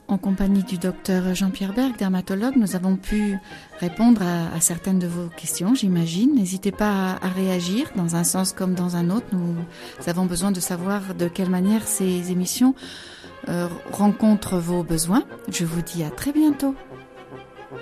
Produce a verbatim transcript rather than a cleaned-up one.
en compagnie du docteur Jean-Pierre Berg, dermatologue. Nous avons pu répondre à, à certaines de vos questions, j'imagine. N'hésitez pas à, à réagir dans un sens comme dans un autre. Nous avons besoin de savoir de quelle manière ces émissions euh, rencontrent vos besoins. Je vous dis à très bientôt.